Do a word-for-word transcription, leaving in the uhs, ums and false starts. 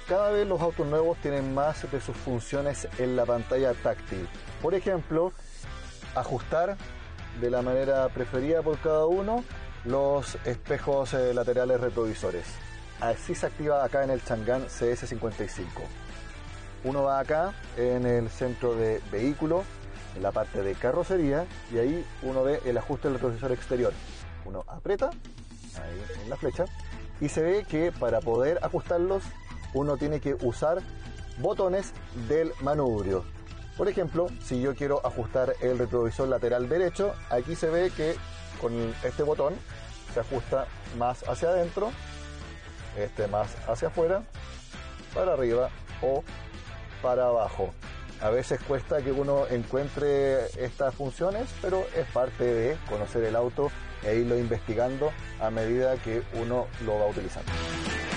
cada vez los autos nuevos tienen más de sus funciones en la pantalla táctil. Por ejemplo, ajustar de la manera preferida por cada uno los espejos eh, laterales retrovisores. Así se activa acá en el Chang'an C S cincuenta y cinco. Uno va acá en el centro de vehículo, en la parte de carrocería, y ahí uno ve el ajuste del retrovisor exterior. Uno aprieta, ahí en la flecha, y se ve que para poder ajustarlos uno tiene que usar botones del manubrio. Por ejemplo, si yo quiero ajustar el retrovisor lateral derecho, aquí se ve que con este botón se ajusta más hacia adentro, este más hacia afuera, para arriba o para abajo. A veces cuesta que uno encuentre estas funciones, pero es parte de conocer el auto e irlo investigando a medida que uno lo va utilizando.